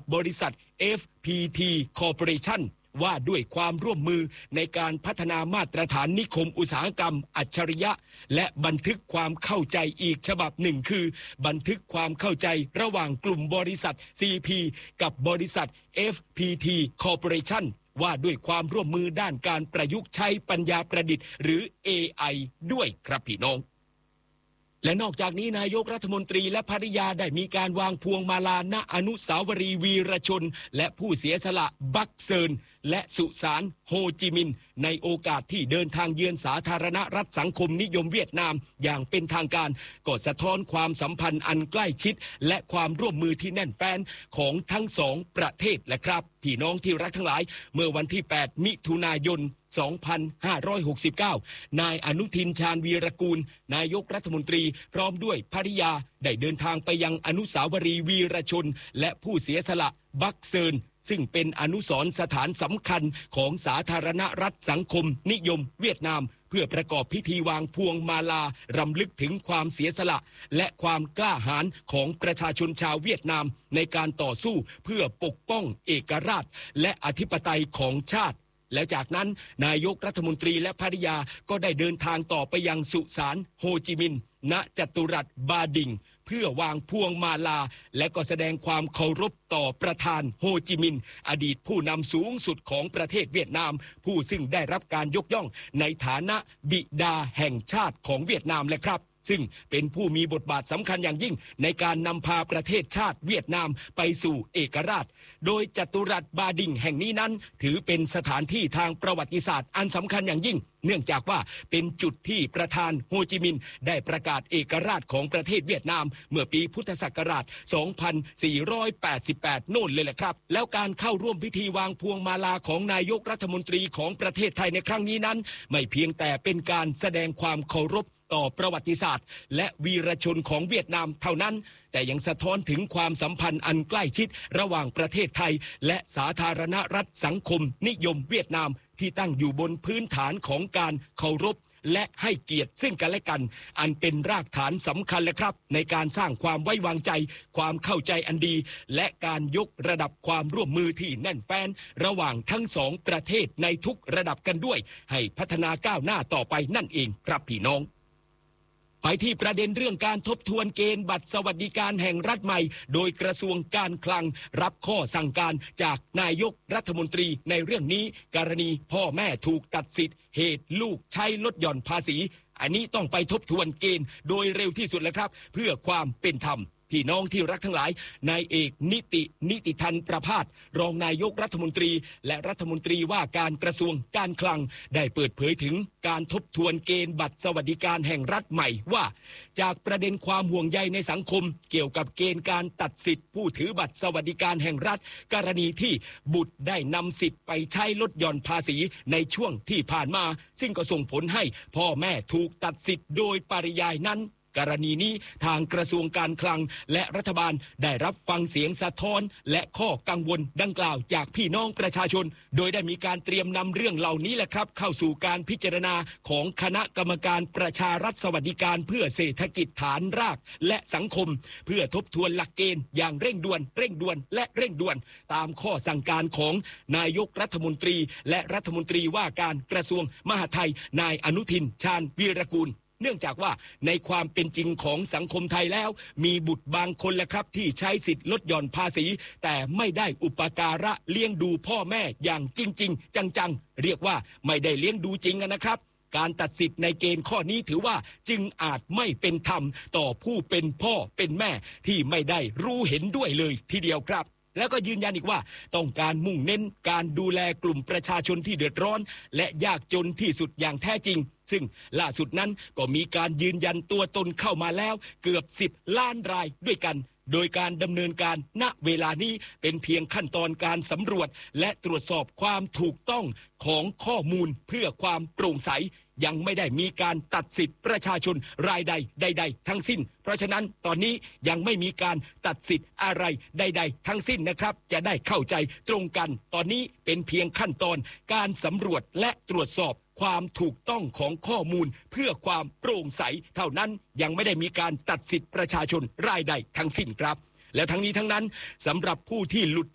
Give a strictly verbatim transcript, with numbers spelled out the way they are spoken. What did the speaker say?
บริษัท เอฟ พี ที Corporation ว่าด้วยความร่วมมือในการพัฒนามาตรฐานนิคมอุตสาหกรรมอัจฉริยะและบันทึกความเข้าใจอีกฉบับหนึ่งคือบันทึกความเข้าใจระหว่างกลุ่มบริษัท ซี พี กับบริษัท เอฟ พี ที Corporation ว่าด้วยความร่วมมือด้านการประยุกต์ใช้ปัญญาประดิษฐ์หรือ เอ ไอ ด้วยครับพี่น้องและนอกจากนี้นายกรัฐมนตรีและภริยาได้มีการวางพวงมาลาณอนุสาวรีย์วีรชนและผู้เสียสละบักเซินและสุสานโฮจิมินห์ในโอกาสที่เดินทางเยือนสาธารณรัฐสังคมนิยมเวียดนามอย่างเป็นทางการก็สะท้อนความสัมพันธ์อันใกล้ชิดและความร่วมมือที่แน่นแฟ้นของทั้งสองประเทศและครับพี่น้องที่รักทั้งหลายเมื่อวันที่แปดมิถุนายนสองพันห้าร้อยหกสิบเก้านายอนุทินชาญวีรกูลนายกรัฐมนตรีพร้อมด้วยภริยาได้เดินทางไปยังอนุสาวรีย์วีรชนและผู้เสียสละบักเซินซึ่งเป็นอนุสรณ์สถานสำคัญของสาธารณรัฐสังคมนิยมเวียดนามเพื่อประกอบพิธีวางพวงมาลารำลึกถึงความเสียสละและความกล้าหาญของประชาชนชาวเวียดนามในการต่อสู้เพื่อปกป้องเอกราชและอธิปไตยของชาติแล้วจากนั้นนายกรัฐมนตรีและภริยาก็ได้เดินทางต่อไปยังสุสานโฮจิมินห์ณจัตุรัสบาดิงเพื่อวางพวงมาลาและก็แสดงความเคารพต่อประธานโฮจิมินห์อดีตผู้นำสูงสุดของประเทศเวียดนามผู้ซึ่งได้รับการยกย่องในฐานะบิดาแห่งชาติของเวียดนามและครับซึ่งเป็นผู้มีบทบาทสำคัญอย่างยิ่งในการนำพาประเทศชาติเวียดนามไปสู่เอกราชโดยจัตุรัสบาดิงแห่งนี้นั้นถือเป็นสถานที่ทางประวัติศาสตร์อันสำคัญอย่างยิ่งเนื่องจากว่าเป็นจุดที่ประธานโฮจิมินห์ได้ประกาศเอกราชของประเทศเวียดนามเมื่อปีพุทธศักราชสองพันสี่ร้อยแปดสิบแปดโน่นเลยแหละครับแล้วการเข้าร่วมพิธีวางพวงมาลาของนายกรัฐมนตรีของประเทศไทยในครั้งนี้นั้นไม่เพียงแต่เป็นการแสดงความเคารพต่อประวัติศาสตร์และวีรชนของเวียดนามเท่านั้นแต่ยังสะท้อนถึงความสัมพันธ์อันใกล้ชิดระหว่างประเทศไทยและสาธารณรัฐสังคมนิยมเวียดนามที่ตั้งอยู่บนพื้นฐานของการเคารพและให้เกียรติซึ่งกันและกันอันเป็นรากฐานสำคัญเลยครับในการสร้างความไว้วางใจความเข้าใจอันดีและการยกระดับความร่วมมือที่แน่นแฟ้นระหว่างทั้งสองประเทศในทุกระดับกันด้วยให้พัฒนาก้าวหน้าต่อไปนั่นเองครับพี่น้องไปที่ประเด็นเรื่องการทบทวนเกณฑ์บัตรสวัสดิการแห่งรัฐใหม่โดยกระทรวงการคลังรับข้อสั่งการจากนายกรัฐมนตรีในเรื่องนี้กรณีพ่อแม่ถูกตัดสิทธิ์เหตุลูกใช้ลดหย่อนภาษีอันนี้ต้องไปทบทวนเกณฑ์โดยเร็วที่สุดแล้วครับเพื่อความเป็นธรรมพี่น้องที่รักทั้งหลายนายเอกนิตินิติทันประภาสรองนายกรัฐมนตรีและรัฐมนตรีว่าการกระทรวงการคลังได้เปิดเผยถึงการทบทวนเกณฑ์บัตรสวัสดิการแห่งรัฐใหม่ว่าจากประเด็นความห่วงใยในสังคมเกี่ยวกับเกณฑ์การตัดสิทธิ์ผู้ถือบัตรสวัสดิการแห่งรัฐกรณีที่บุตรได้นำสิทธิ์ไปใช้ลดหย่อนภาษีในช่วงที่ผ่านมาซึ่งก็ส่งผลให้พ่อแม่ถูกตัดสิทธิ์โดยปริยายนั้นกรณีนี้ทางกระทรวงการคลังและรัฐบาลได้รับฟังเสียงสะท้อนและข้อกังวลดังกล่าวจากพี่น้องประชาชนโดยได้มีการเตรียมนำเรื่องเหล่านี้แหละครับเข้าสู่การพิจารณาของคณะกรรมการประชารัฐสวัสดิการเพื่อเศรษฐกิจฐานรากและสังคมเพื่อทบทวนหลักเกณฑ์อย่างเร่งด่วนเร่งด่วนและเร่งด่วนตามข้อสั่งการของนายกรัฐมนตรีและรัฐมนตรีว่าการกระทรวงมหาดไทยนายอนุทินชาญวีรกูลเนื่องจากว่าในความเป็นจริงของสังคมไทยแล้วมีบุตรบางคนแหละครับที่ใช้สิทธิ์ลดหย่อนภาษีแต่ไม่ได้อุปการะเลี้ยงดูพ่อแม่อย่างจริงๆจังๆเรียกว่าไม่ได้เลี้ยงดูจริงนะครับการตัดสิทธิ์ในเกณฑ์ข้อนี้ถือว่าจึงอาจไม่เป็นธรรมต่อผู้เป็นพ่อเป็นแม่ที่ไม่ได้รู้เห็นด้วยเลยทีเดียวครับแล้วก็ยืนยันอีกว่าต้องการมุ่งเน้นการดูแลกลุ่มประชาชนที่เดือดร้อนและยากจนที่สุดอย่างแท้จริงซึ่งล่าสุดนั้นก็มีการยืนยันตัวตนเข้ามาแล้วเกือบสิบล้านรายด้วยกันโดยการดำเนินการณเวลานี้เป็นเพียงขั้นตอนการสำรวจและตรวจสอบความถูกต้องของข้อมูลเพื่อความโปร่งใสยังไม่ได้มีการตัดสิทธิประชาชนรายใดใดๆทั้งสิ้นเพราะฉะนั้นตอนนี้ยังไม่มีการตัดสิทธิ์อะไรใดๆทั้งสิ้นนะครับจะได้เข้าใจตรงกันตอนนี้เป็นเพียงขั้นตอนการสำรวจและตรวจสอบความถูกต้องของข้อมูลเพื่อความโปร่งใสเท่านั้นยังไม่ได้มีการตัดสิทธิประชาชนรายใดทั้งสิ้นครับและทั้งนี้ทั้งนั้นสำหรับผู้ที่หลุด